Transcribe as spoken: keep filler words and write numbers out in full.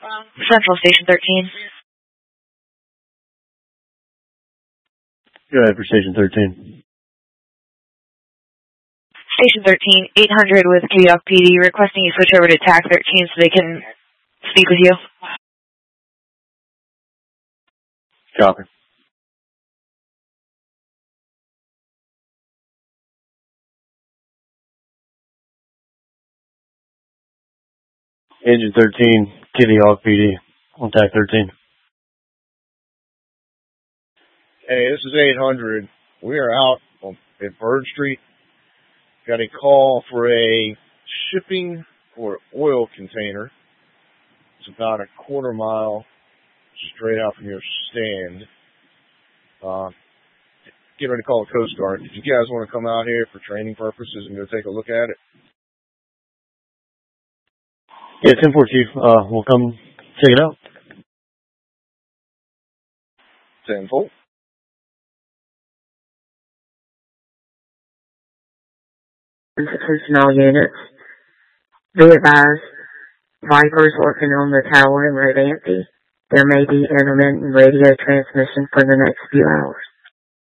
Central Station thirteen. Go ahead for Station thirteen. Station thirteen, eight hundred with Kitty Hawk P D, requesting you switch over to T A C thirteen so they can speak with you. Copy. Engine thirteen, Kitty Hawk P D, on T A C thirteen. Hey, this is eight hundred. We are out on, at Bird Street. Got a call for a shipping or oil container. It's about a quarter mile straight out from your stand. Uh, get ready to call the Coast Guard. If you guys want to come out here for training purposes and go take a look at it. Yeah, ten four, Chief. Uh, we'll come check it out. ten four. Institutional units. Be advised, Viper's working on the tower in Red Ante. There may be intermittent radio transmission for the next few hours.